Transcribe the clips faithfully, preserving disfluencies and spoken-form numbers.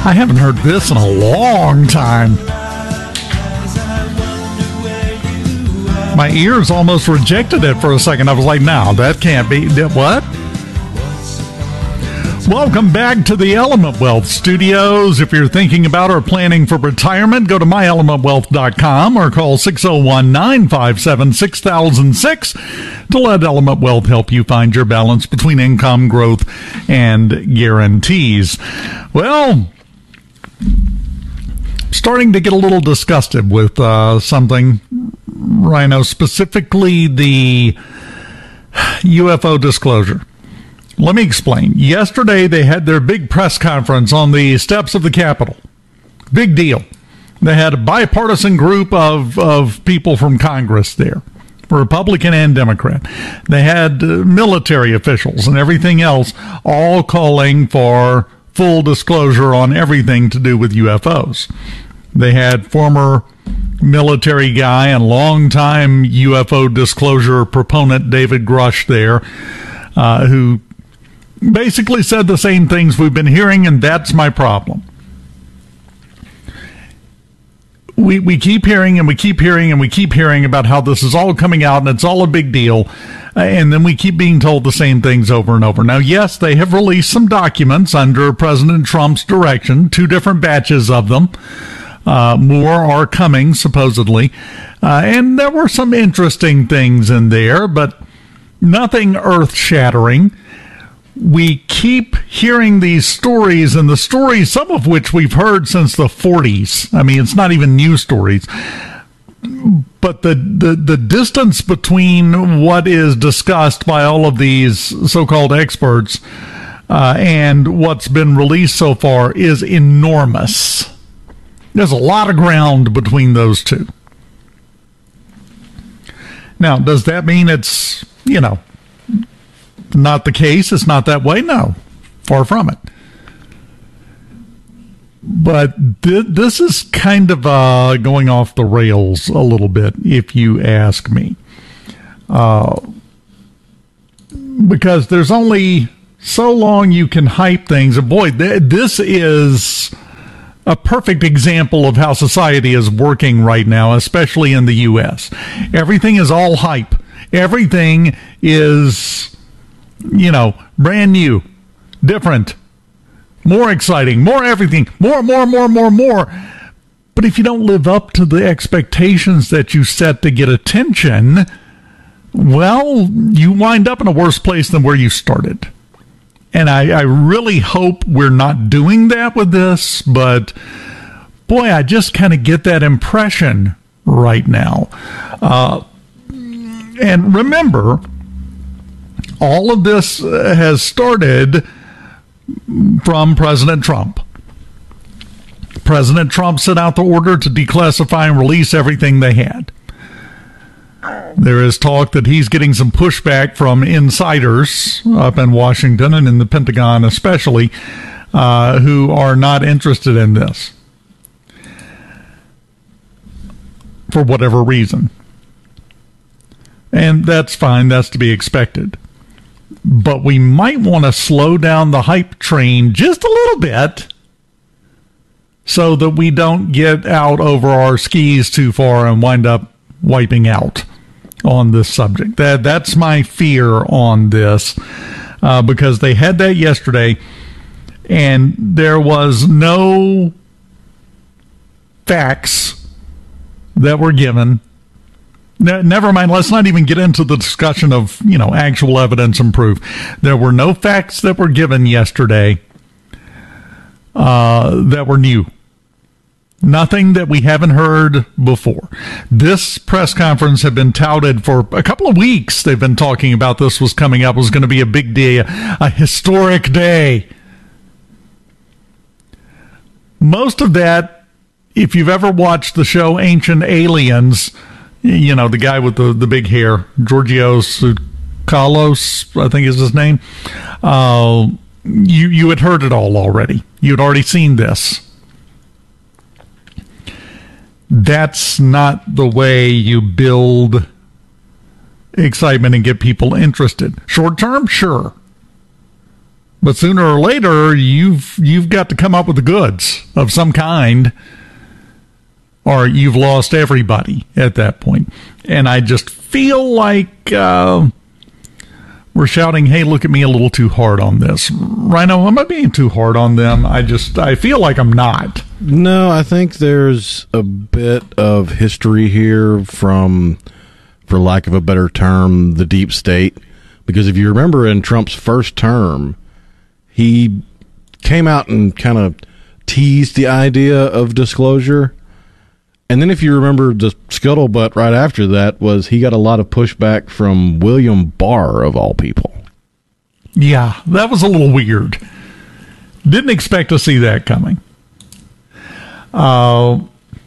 I haven't heard this in a long time. My ears almost rejected it for a second. I was like, no, that can't be. What? Welcome back to the Element Wealth Studios. If you're thinking about or planning for retirement, go to my element wealth dot com or call six oh one, nine five seven, six thousand six to let Element Wealth help you find your balance between income, growth, and guarantees. Well, starting to get a little disgusted with uh, something, Rhino, specifically the U F O disclosure. Let me explain. Yesterday, they had their big press conference on the steps of the Capitol. Big deal. They had a bipartisan group of, of people from Congress there, Republican and Democrat. They had uh, military officials and everything else, all calling for full disclosure on everything to do with U F Os. They had former military guy and longtime U F O disclosure proponent David Grush there, uh, who basically said the same things we've been hearing, and that's my problem. We we keep hearing and we keep hearing and we keep hearing about how this is all coming out and it's all a big deal, and then we keep being told the same things over and over. Now, yes, they have released some documents under President Trump's direction, two different batches of them. Uh, more are coming, supposedly, uh, and there were some interesting things in there, but nothing earth-shattering. We keep hearing these stories, and the stories, some of which we've heard since the forties. I mean, it's not even new stories. But the, the, the distance between what is discussed by all of these so-called experts uh, and what's been released so far is enormous. There's a lot of ground between those two. Now, does that mean it's, you know, not the case? It's not that way? No, far from it. But th- this is kind of uh, going off the rails a little bit, if you ask me. Uh, because there's only so long you can hype things. And boy, th- this is a perfect example of how society is working right now, especially in the U S. Everything is all hype. Everything is, you know, brand new, different, more exciting, more everything, more, more, more, more, more. But if you don't live up to the expectations that you set to get attention, well, you wind up in a worse place than where you started. And I, I really hope we're not doing that with this, but boy, I just kind of get that impression right now. Uh, and remember, all of this has started from President Trump. President Trump sent out the order to declassify and release everything they had. There is talk that he's getting some pushback from insiders up in Washington and in the Pentagon especially, uh, who are not interested in this for whatever reason. And that's fine. That's to be expected. But we might want to slow down the hype train just a little bit so that we don't get out over our skis too far and wind up wiping out on this subject. That That's my fear on this, uh, because they had that yesterday, and there was no facts that were given. Never mind, let's not even get into the discussion of, you know, actual evidence and proof. There were no facts that were given yesterday uh, that were new. Nothing that we haven't heard before. This press conference had been touted for a couple of weeks. They've been talking about this was coming up. It was going to be a big day, a, a historic day. Most of that, if you've ever watched the show Ancient Aliens, you know, the guy with the, the big hair, Georgios Kalos, I think is his name. Uh, you, you had heard it all already. You'd already seen this. That's not the way you build excitement and get people interested. Short term, sure. But sooner or later, you've you've got to come up with the goods of some kind, or you've lost everybody at that point. And I just feel like uh, we're shouting, "Hey, look at me!" a little too hard on this. Rhino, am I being too hard on them? I just I feel like I'm not. No, I think there's a bit of history here from, for lack of a better term, the deep state. Because if you remember in Trump's first term, he came out and kind of teased the idea of disclosure. And then if you remember, the scuttlebutt right after that was he got a lot of pushback from William Barr, of all people. Yeah, that was a little weird. Didn't expect to see that coming. Uh,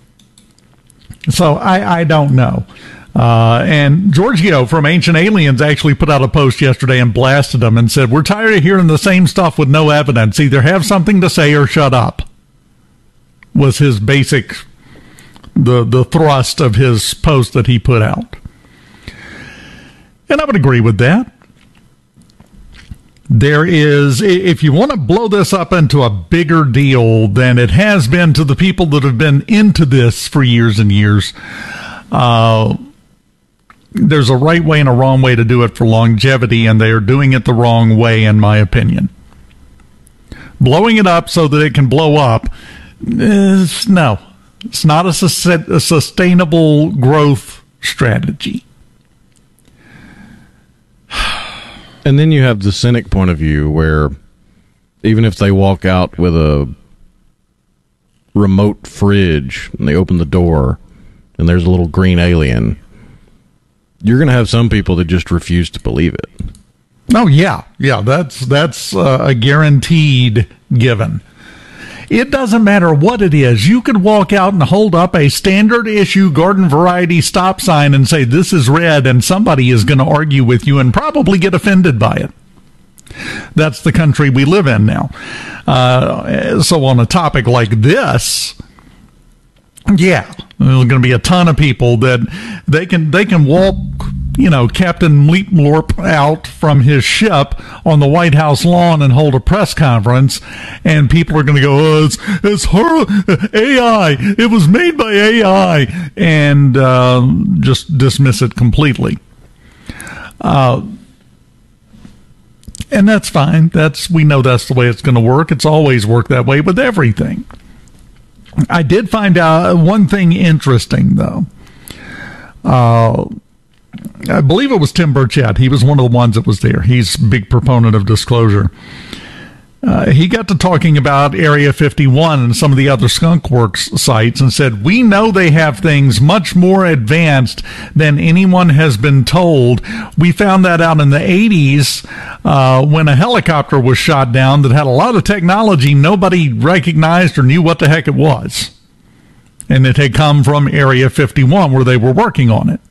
so I, I don't know. Uh, and Giorgio from Ancient Aliens actually put out a post yesterday and blasted them and said, "We're tired of hearing the same stuff with no evidence. Either have something to say or shut up." Was his basic, the, the thrust of his post that he put out. And I would agree with that. There is, if you want to blow this up into a bigger deal than it has been to the people that have been into this for years and years, uh, there's a right way and a wrong way to do it for longevity, and they are doing it the wrong way, in my opinion. Blowing it up so that it can blow up, is, no, it's not a, sus- a sustainable growth strategy. And then you have the cynic point of view where even if they walk out with a remote fridge and they open the door and there's a little green alien, you're going to have some people that just refuse to believe it. Oh, yeah. Yeah, that's that's uh, a guaranteed given. It doesn't matter what it is. You could walk out and hold up a standard issue garden variety stop sign and say, "This is red," and somebody is going to argue with you and probably get offended by it. That's the country we live in now. Uh, so on a topic like this, yeah, there's going to be a ton of people that they can they can walk, you know, Captain Leap-Lorp out from his ship on the White House lawn and hold a press conference, and people are going to go, "Oh, it's, it's horrible. A I. It was made by A I," and uh, just dismiss it completely. Uh, and that's fine. That's we know that's the way it's going to work. It's always worked that way with everything. I did find out one thing interesting, though. Uh, I believe it was Tim Burchett. He was one of the ones that was there. He's a big proponent of disclosure. Uh, he got to talking about Area fifty-one and some of the other Skunk Works sites and said, "We know they have things much more advanced than anyone has been told. We found that out in the eighties uh, when a helicopter was shot down that had a lot of technology nobody recognized or knew what the heck it was. And it had come from Area fifty-one where they were working on it."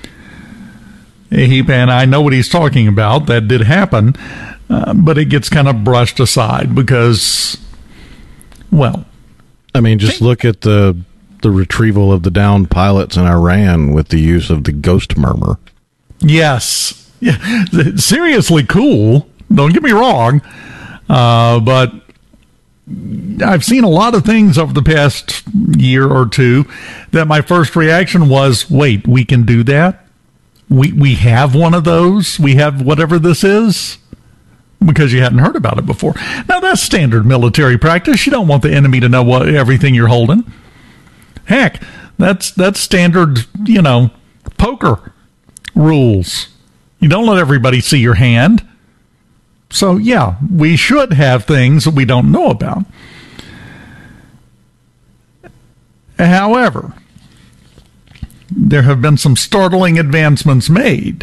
He, and I know what he's talking about. That did happen. Uh, but it gets kind of brushed aside because, well, I mean, just look at the the retrieval of the downed pilots in Iran with the use of the ghost murmur. Yes, yeah, seriously cool. Don't get me wrong, uh, but I've seen a lot of things over the past year or two that my first reaction was, "Wait, we can do that? We we have one of those? We have whatever this is?" Because you hadn't heard about it before. Now, that's standard military practice. You don't want the enemy to know what everything you're holding. Heck, that's that's standard, you know, poker rules. You don't let everybody see your hand. So, yeah, we should have things that we don't know about. However, there have been some startling advancements made.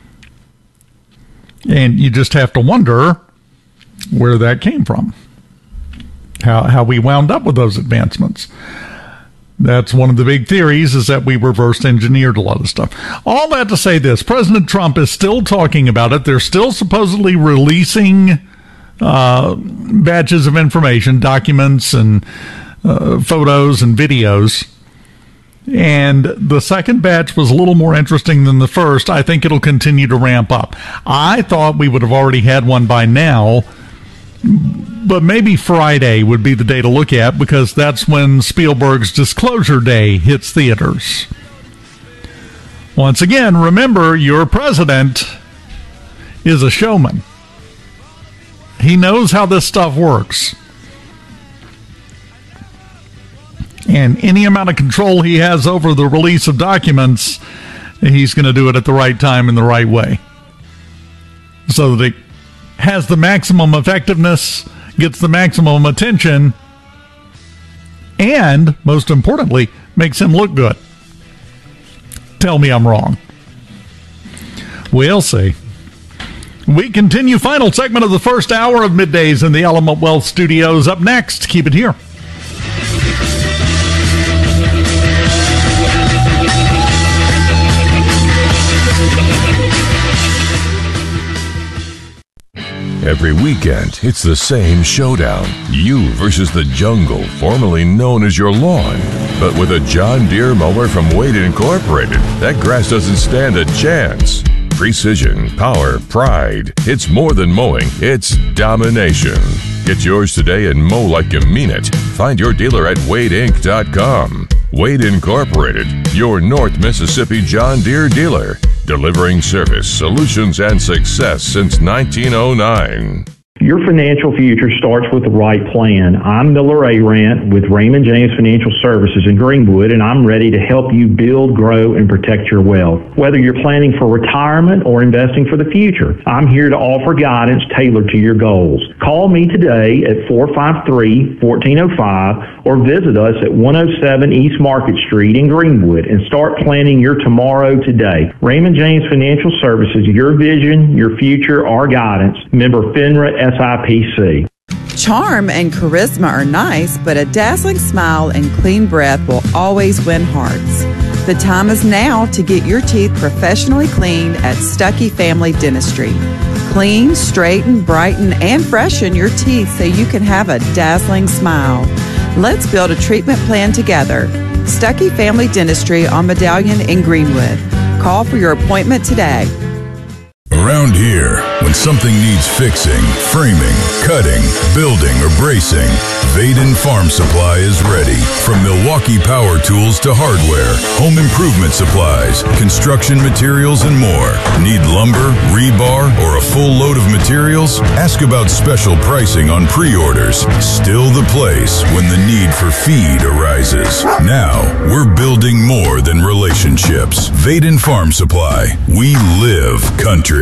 And you just have to wonder where that came from, how how we wound up with those advancements. That's one of the big theories, is that we reverse engineered a lot of stuff. All that to say this, President Trump is still talking about it. They're still supposedly releasing uh, batches of information, documents and uh, photos and videos. And the second batch was a little more interesting than the first. I think it'll continue to ramp up. I thought we would have already had one by now, But maybe Friday would be the day to look at, because that's when Spielberg's Disclosure Day hits theaters. Once again, remember, your president is a showman. He knows how this stuff works. And any amount of control he has over the release of documents, he's going to do it at the right time in the right way, so that it has the maximum effectiveness, gets the maximum attention, and, most importantly, makes him look good. Tell me I'm wrong. We'll see. We continue. Final segment of the first hour of Middays in the Element Wealth Studios. Up next, keep it here. Every weekend, it's the same showdown. You versus the jungle, formerly known as your lawn. But with a John Deere mower from Wade Incorporated, that grass doesn't stand a chance. Precision, power, pride. It's more than mowing, it's domination. Get yours today and mow like you mean it. Find your dealer at wade inc dot com. Wade Incorporated, your North Mississippi John Deere dealer. Delivering service, solutions, and success since nineteen oh nine. Your financial future starts with the right plan. I'm Miller Arant with Raymond James Financial Services in Greenwood, and I'm ready to help you build, grow, and protect your wealth. Whether you're planning for retirement or investing for the future, I'm here to offer guidance tailored to your goals. Call me today at four five three, one four zero five or visit us at one oh seven East Market Street in Greenwood and start planning your tomorrow today. Raymond James Financial Services, your vision, your future, our guidance. Member FINRA S I P C. Charm and charisma are nice, but a dazzling smile and clean breath will always win hearts. The time is now to get your teeth professionally cleaned at Stuckey Family Dentistry. Clean, straighten, brighten, and freshen your teeth so you can have a dazzling smile. Let's build a treatment plan together. Stuckey Family Dentistry on Medallion in Greenwood. Call for your appointment today. Around here, when something needs fixing, framing, cutting, building, or bracing, Vaden Farm Supply is ready. From Milwaukee power tools to hardware, home improvement supplies, construction materials, and more. Need lumber, rebar, or a full load of materials? Ask about special pricing on pre-orders. Still the place when the need for feed arises. Now, we're building more than relationships. Vaden Farm Supply. We live country.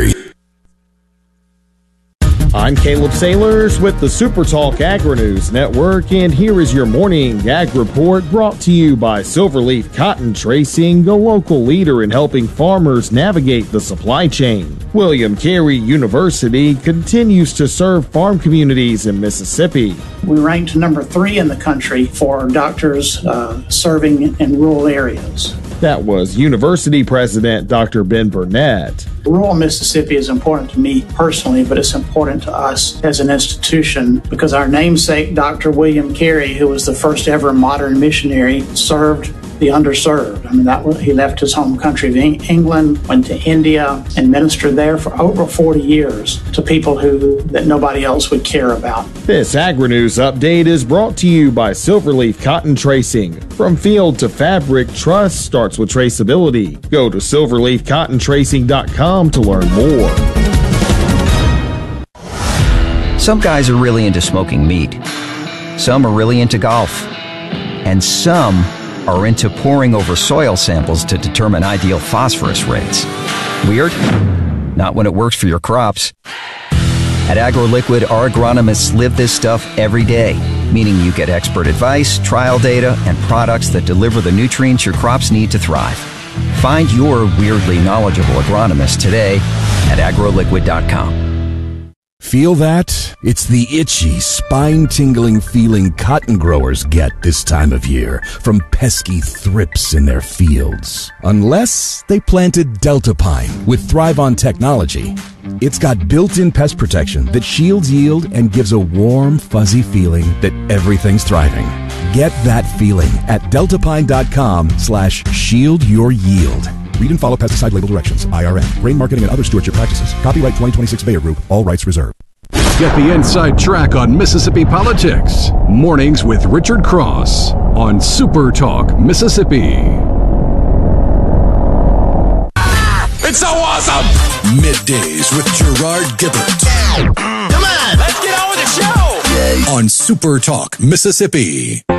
I'm Caleb Sailors with the Super Talk Agri-News Network, and here is your morning ag report brought to you by Silverleaf Cotton Tracing, the local leader in helping farmers navigate the supply chain. William Carey University continues to serve farm communities in Mississippi. We ranked number three in the country for doctors uh, serving in rural areas. That was University President Doctor Ben Burnett. Rural Mississippi is important to me personally, but it's important to us as an institution because our namesake, Doctor William Carey, who was the first ever modern missionary, served the underserved. I mean, that was, he left his home country of England, went to India, and ministered there for over forty years to people who that nobody else would care about. This Agri-News update is brought to you by Silverleaf Cotton Tracing. From field to fabric, trust starts with traceability. Go to silverleaf cotton tracing dot com to learn more. Some guys are really into smoking meat. Some are really into golf. And some are into poring over soil samples to determine ideal phosphorus rates. Weird? Not when it works for your crops. At AgroLiquid, our agronomists live this stuff every day, meaning you get expert advice, trial data, and products that deliver the nutrients your crops need to thrive. Find your weirdly knowledgeable agronomist today at agro liquid dot com. Feel that? It's the itchy, spine-tingling feeling cotton growers get this time of year from pesky thrips in their fields. Unless they planted Delta Pine with Thrive-On technology. It's got built-in pest protection that shields yield and gives a warm, fuzzy feeling that everything's thriving. Get that feeling at deltapine.com slash shield your yield. Read and follow pesticide label directions. I R M. Grain marketing and other stewardship practices. Copyright twenty twenty-six Bayer Group. All rights reserved. Get the inside track on Mississippi politics. Mornings with Richard Cross on Super Talk Mississippi. It's so awesome! Middays with Gerard Gibbert. Come on, let's get on with the show! On Super Talk Mississippi.